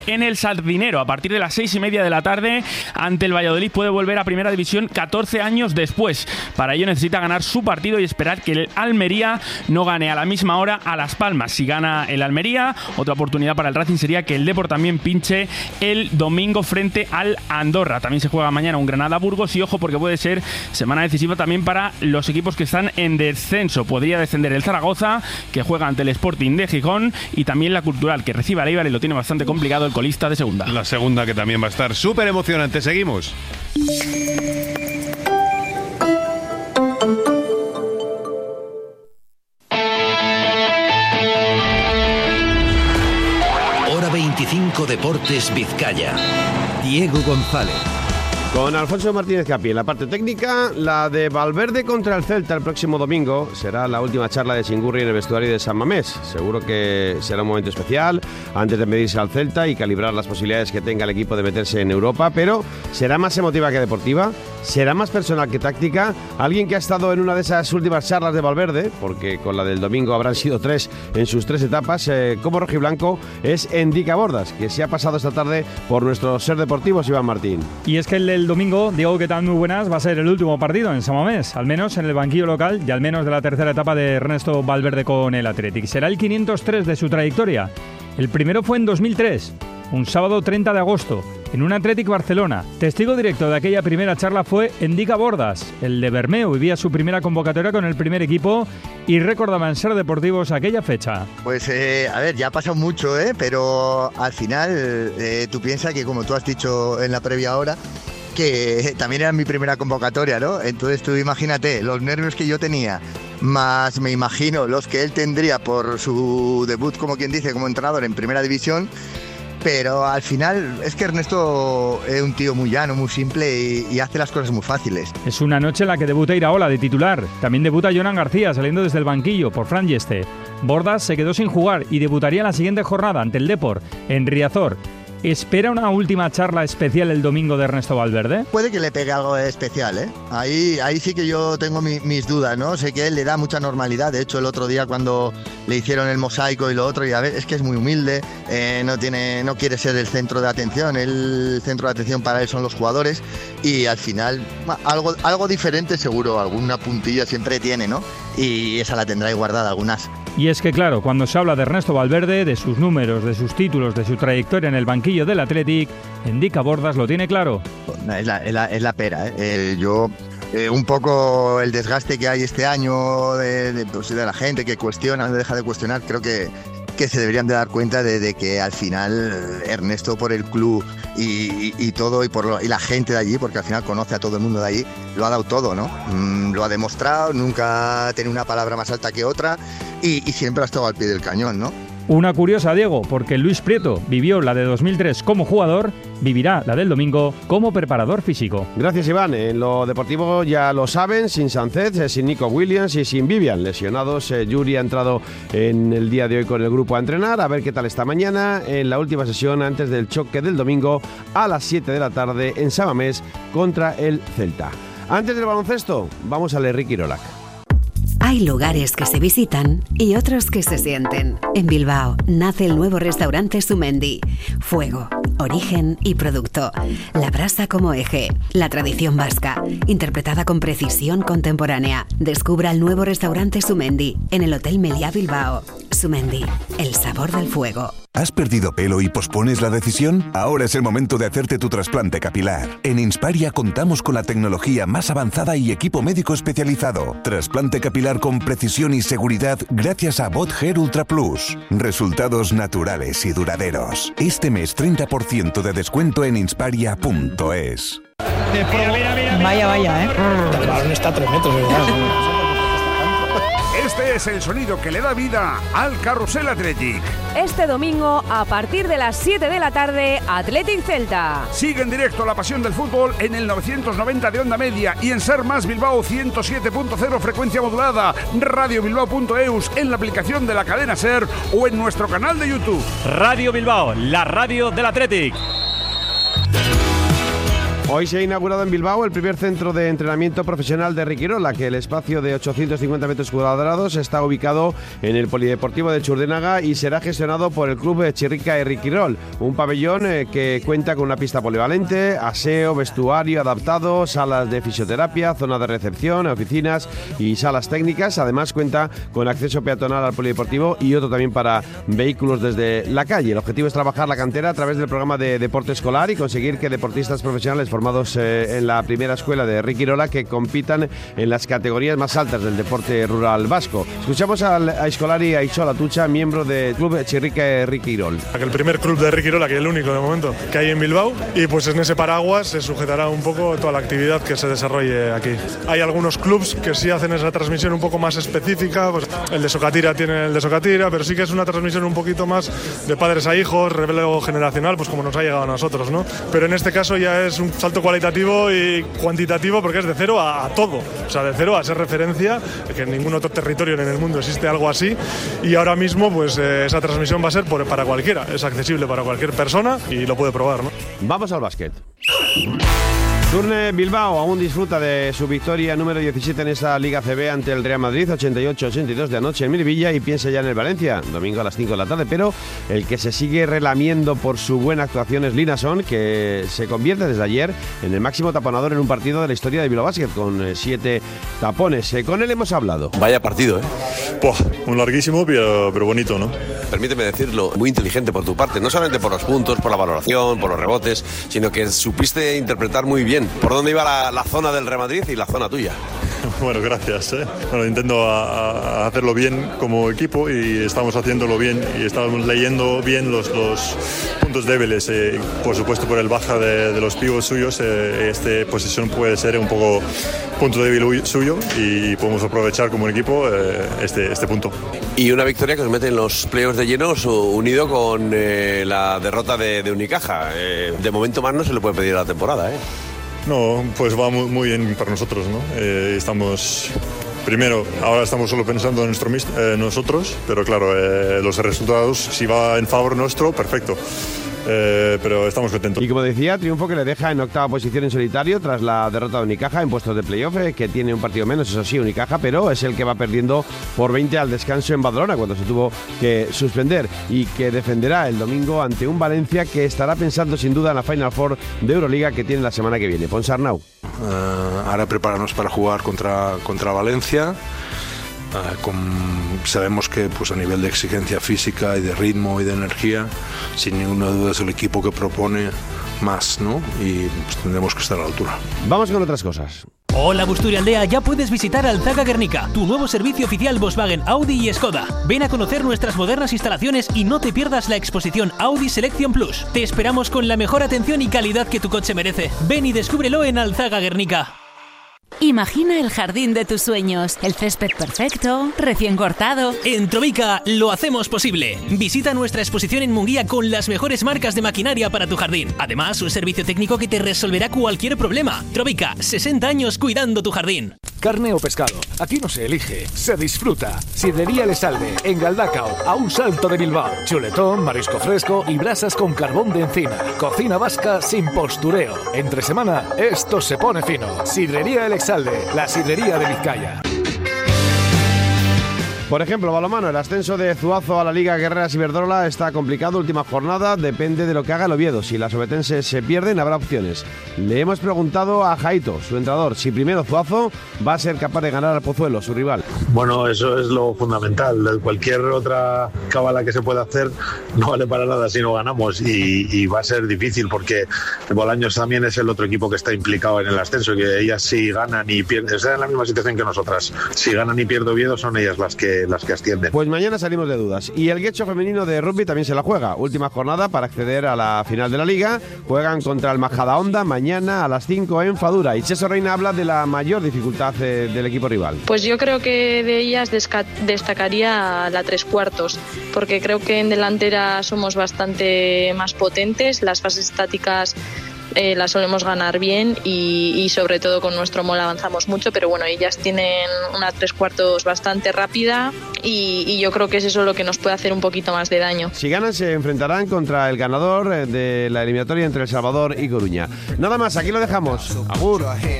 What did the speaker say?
En el Sardinero, a partir de las 6:30 de la tarde, ante el Valladolid, puede volver a Primera División 14 años después. Para ello necesita ganar su partido y esperar que el Almería no gane a la misma hora a Las Palmas. Si gana el Almería, otra oportunidad para el Racing sería que el Depor también pinche el domingo frente al Andorra. También se juega mañana un Granada-Burgos y ojo porque puede ser semana decisiva también para los equipos que están en descenso. Podría descender el Zaragoza, que juega ante el Sporting de Gijón, y también la Cultural, que recibe al Eibar y lo tiene bastante complicado el colista de segunda. La segunda, que también va a estar súper emocionante. Seguimos. Hora 25 Deportes Vizcaya. Diego González. Con Alfonso Martínez Capi en la parte técnica, la de Valverde contra el Celta el próximo domingo será la última charla de Chingurri en el vestuario de San Mamés. Seguro que será un momento especial antes de medirse al Celta y calibrar las posibilidades que tenga el equipo de meterse en Europa, pero ¿será más emotiva que deportiva? ¿Será más personal que táctica? Alguien que ha estado en una de esas últimas charlas de Valverde, porque con la del domingo habrán sido 3 en sus 3 etapas, como rojiblanco, es Endica Bordas, que se ha pasado esta tarde por nuestros Ser Deportivos, Iván Martín. Y es que el domingo, Diego, ¿qué tal? Muy buenas, va a ser el último partido en San Mamés, al menos en el banquillo local y al menos de la tercera etapa de Ernesto Valverde con el Athletic. Será el 503 de su trayectoria. El primero fue en 2003, un sábado 30 de agosto, en un Athletic Barcelona. Testigo directo de aquella primera charla fue Endica Bordas. El de Bermeo vivía su primera convocatoria con el primer equipo y recordaba en Ser Deportivos aquella fecha. Pues a ver, ya ha pasado mucho, pero al final tú piensas que, como tú has dicho en la previa hora, que también era mi primera convocatoria, ¿no? Entonces tú imagínate los nervios que yo tenía, más me imagino los que él tendría por su debut, como quien dice, como entrenador en Primera División. Pero al final es que Ernesto es un tío muy llano, muy simple y hace las cosas muy fáciles. Es una noche en la que debuta Iraola de titular. También debuta Jonan García saliendo desde el banquillo por Fran Yeste. Bordas se quedó sin jugar y debutaría en la siguiente jornada ante el Depor en Riazor. ¿Espera una última charla especial el domingo de Ernesto Valverde? Puede que le pegue algo especial, Ahí sí que yo tengo mis dudas, ¿no? Sé que él le da mucha normalidad. De hecho, el otro día cuando le hicieron el mosaico y lo otro, y a ver, es que es muy humilde, no quiere ser el centro de atención. El centro de atención para él son los jugadores y al final algo diferente seguro, alguna puntilla siempre tiene, ¿no? Y esa la tendrá ahí guardada, algunas. Y es que claro, cuando se habla de Ernesto Valverde, de sus números, de sus títulos, de su trayectoria en el banquillo del Athletic, Endica Bordas lo tiene claro. Es la pera, un poco el desgaste que hay este año de la gente que cuestiona, no deja de cuestionar, creo que se deberían de dar cuenta de que al final Ernesto, por el club y todo y la gente de allí, porque al final conoce a todo el mundo de allí, lo ha dado todo, ¿no? Lo ha demostrado, nunca ha tenido una palabra más alta que otra y siempre ha estado al pie del cañón, ¿no? Una curiosa, Diego, porque Luis Prieto vivió la de 2003 como jugador, vivirá la del domingo como preparador físico. Gracias, Iván. En lo deportivo ya lo saben, sin Sánchez, sin Nico Williams y sin Vivian lesionados. Yuri ha entrado en el día de hoy con el grupo a entrenar, a ver qué tal está mañana en la última sesión antes del choque del domingo a las 7 de la tarde en San Mamés contra el Celta. Antes del baloncesto, vamos al Enrique Irolac. Hay lugares que se visitan y otros que se sienten. En Bilbao nace el nuevo restaurante Sumendi. Fuego, origen y producto. La brasa como eje. La tradición vasca, interpretada con precisión contemporánea. Descubra el nuevo restaurante Sumendi en el Hotel Meliá Bilbao. Sumendi, el sabor del fuego. ¿Has perdido pelo y pospones la decisión? Ahora es el momento de hacerte tu trasplante capilar. En Insparia contamos con la tecnología más avanzada y equipo médico especializado. Trasplante capilar con precisión y seguridad gracias a Bot Hair Ultra Plus. Resultados naturales y duraderos. Este mes 30% de descuento en insparia.es. Vaya, El balón está a 3 metros, ¿verdad? Este es el sonido que le da vida al Carrusel Athletic. Este domingo, a partir de las 7 de la tarde, Athletic Celta. Sigue en directo la pasión del fútbol en el 990 de onda media y en Ser Más Bilbao 107.0 frecuencia modulada, radiobilbao.eus, en la aplicación de la cadena Ser o en nuestro canal de YouTube. Radio Bilbao, la radio del Athletic. Hoy se ha inaugurado en Bilbao el primer centro de entrenamiento profesional de Riquirola, que el espacio de 850 metros cuadrados está ubicado en el Polideportivo de Churdénaga y será gestionado por el Club Chirrica y Riquirol, un pabellón que cuenta con una pista polivalente, aseo, vestuario adaptado, salas de fisioterapia, zona de recepción, oficinas y salas técnicas. Además cuenta con acceso peatonal al polideportivo y otro también para vehículos desde la calle. El objetivo es trabajar la cantera a través del programa de deporte escolar y conseguir que deportistas profesionales formados en la primera escuela de Riquirola que compitan en las categorías más altas del deporte rural vasco. Escuchamos al Aizkolari Aichol Atutxa, miembro del Club Chirrica Riquirol. El primer club de Riquirola, que es el único de momento que hay en Bilbao, y pues en ese paraguas se sujetará un poco toda la actividad que se desarrolle aquí. Hay algunos clubs que sí hacen esa transmisión un poco más específica, pues el de Socatira tiene el de Socatira, pero sí que es una transmisión un poquito más de padres a hijos, relevo generacional, pues como nos ha llegado a nosotros, ¿no? Pero en este caso ya es un salto cualitativo y cuantitativo porque es de cero a todo, o sea, de cero a ser referencia, que en ningún otro territorio en el mundo existe algo así, y ahora mismo pues esa transmisión va a ser para cualquiera, es accesible para cualquier persona y lo puede probar, ¿no? Vamos al básquet. Turne Bilbao aún disfruta de su victoria número 17 en esa Liga CB ante el Real Madrid, 88-82 de anoche en Miribilla, y piensa ya en el Valencia, domingo a las 5 de la tarde, pero el que se sigue relamiendo por su buena actuación es Linason, que se convierte desde ayer en el máximo taponador en un partido de la historia de Bilbao Basket, con 7 tapones. Con él hemos hablado. Vaya partido, ¿eh? Un larguísimo, pero bonito, ¿no? Permíteme decirlo, muy inteligente por tu parte, no solamente por los puntos, por la valoración, por los rebotes, sino que supiste interpretar muy bien por dónde iba la zona del Real Madrid y la zona tuya. Bueno, gracias. Bueno, intento hacerlo bien como equipo y estamos haciéndolo bien y estamos leyendo bien los puntos débiles. Por supuesto, por el baja de los pivots suyos, esta posición puede ser un poco punto débil suyo y podemos aprovechar como equipo este punto. Y una victoria que os mete en los playoffs de llenos unido con la derrota de Unicaja. De momento más no se le puede pedir a la temporada, ¿eh? No, pues va muy bien para nosotros, ¿no? Primero, ahora estamos solo pensando en nosotros, pero claro, los resultados, si va en favor nuestro, perfecto. Pero estamos contentos. Y como decía, triunfo que le deja en octava posición en solitario tras la derrota de Unicaja en puestos de playoff, que tiene un partido menos, eso sí, Unicaja, pero es el que va perdiendo por 20 al descanso en Badalona cuando se tuvo que suspender, y que defenderá el domingo ante un Valencia que estará pensando sin duda en la Final Four de Euroliga que tiene la semana que viene. Ponsarnau. Ahora prepararnos para jugar contra Valencia. Sabemos que pues a nivel de exigencia física y de ritmo y de energía, sin ninguna duda es el equipo que propone más, ¿no? Y pues tendremos que estar a la altura. Vamos con otras cosas. Hola Busturialdea, ya puedes visitar Alzaga Guernica, tu nuevo servicio oficial Volkswagen, Audi y Skoda. Ven a conocer nuestras modernas instalaciones y no te pierdas la exposición Audi Selection Plus. Te esperamos con la mejor atención y calidad que tu coche merece. Ven y descúbrelo en Alzaga Guernica. Imagina el jardín de tus sueños, el césped perfecto, recién cortado. En Trovica lo hacemos posible. Visita nuestra exposición en Munguía con las mejores marcas de maquinaria para tu jardín. Además, un servicio técnico que te resolverá cualquier problema. Trovica, 60 años cuidando tu jardín. Carne o pescado, aquí no se elige, se disfruta. Sidrería El Esalde, en Galdacao, a un salto de Bilbao. Chuletón, marisco fresco y brasas con carbón de encina. Cocina vasca sin postureo. Entre semana, esto se pone fino. Sidrería El Esalde, la sidrería de Vizcaya. Por ejemplo, balonmano, el ascenso de Zuazo a la Liga Guerreras Iberdrola está complicado. Última jornada, depende de lo que haga el Oviedo. Si las obetenses se pierden, habrá opciones. Le hemos preguntado a Jaito, su entrenador, si primero Zuazo va a ser capaz de ganar al Pozuelo, su rival. Bueno, eso es lo fundamental. Cualquier otra cábala que se pueda hacer no vale para nada si no ganamos, y va a ser difícil porque Bolaños también es el otro equipo que está implicado en el ascenso, que ellas si ganan y pierden, están en la misma situación que nosotras. Si ganan y pierde Oviedo, son ellas las que ascienden. Pues mañana salimos de dudas. Y el Guecho femenino de rugby también se la juega. Última jornada para acceder a la final de la Liga. Juegan contra el Majadahonda mañana a las 5 en Fadura. Y Cheso Reina habla de la mayor dificultad del equipo rival. Pues yo creo que de ellas destacaría la 3/4, porque creo que en delantera somos bastante más potentes. Las fases estáticas la solemos ganar bien y sobre todo con nuestro mol avanzamos mucho, pero bueno, ellas tienen una 3/4 bastante rápida y yo creo que es eso lo que nos puede hacer un poquito más de daño. Si ganan se enfrentarán contra el ganador de la eliminatoria entre El Salvador y Coruña. Nada más, aquí lo dejamos. Agur.